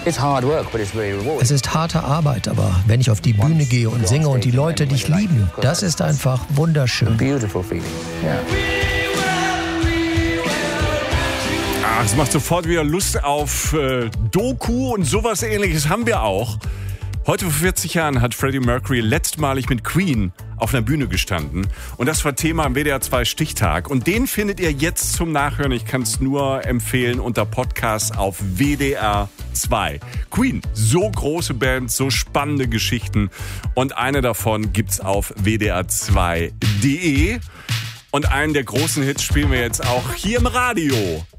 Es ist harte Arbeit, aber wenn ich auf die Bühne gehe und singe und die Leute dich lieben, das ist einfach wunderschön. Es macht sofort wieder Lust auf Doku und sowas Ähnliches haben wir auch. Heute vor 40 Jahren hat Freddie Mercury letztmalig mit Queen auf einer Bühne gestanden. Und das war Thema am WDR 2 Stichtag. Und den findet ihr jetzt zum Nachhören. Ich kann es nur empfehlen unter Podcast auf WDR 2. Queen, so große Band, so spannende Geschichten. Und eine davon gibt's auf WDR2.de. Und einen der großen Hits spielen wir jetzt auch hier im Radio.